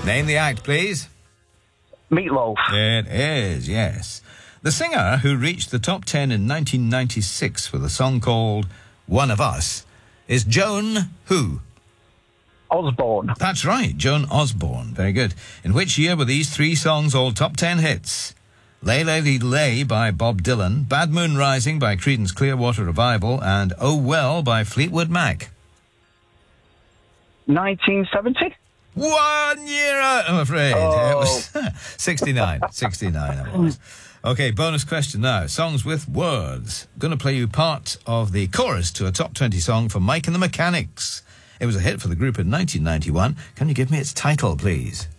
Name the act, please. Meatloaf. It is, yes. The singer who reached the top 10 in 1996 with a song called One of Us is Joan who? Osborne. That's right, Joan Osborne. Very good. In which year were these three songs all top 10 hits? Lay Lay Lay Lay by Bob Dylan, Bad Moon Rising by Creedence Clearwater Revival, and Oh Well by Fleetwood Mac. 1970? 1 year out, I'm afraid. Oh. It was 69. 69 it was. Okay, bonus question now. Songs with words. I'm going to play you part of the chorus to a top 20 song from Mike and the Mechanics. It was a hit for the group in 1991. Can you give me its title, please?